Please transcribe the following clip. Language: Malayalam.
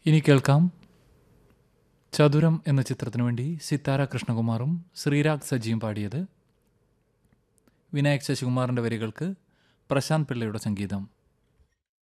ഇനി കേൾക്കാം ചതുരം എന്ന ചിത്രത്തിനു വേണ്ടി സിത്താര കൃഷ്ണകുമാറും ശ്രീരാഗ് സജിയും പാടിയത്. വിനായക് ശശികുമാറിൻ്റെ വരികൾക്ക് പ്രശാന്ത് പിള്ളയുടെ സംഗീതം.